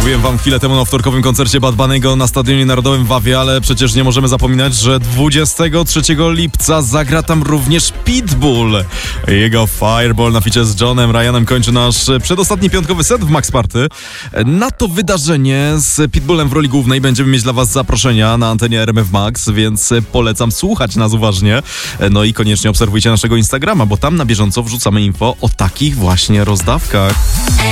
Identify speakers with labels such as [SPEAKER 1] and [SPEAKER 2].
[SPEAKER 1] Mówiłem wam chwilę temu o wtorkowym koncercie Bad Bunny'ego na Stadionie Narodowym w Wawie, ale przecież nie możemy zapominać, że 23 lipca zagra tam również Pitbull. Jego Fireball na ficie z Johnem Ryanem kończy nasz przedostatni piątkowy set w Max Party. Na to wydarzenie z Pitbullem w roli głównej będziemy mieć dla was zaproszenia na antenie RMF Max, więc polecam słuchać nas uważnie. No i koniecznie obserwujcie naszego Instagrama, bo tam na bieżąco wrzucamy info o takich właśnie rozdawkach.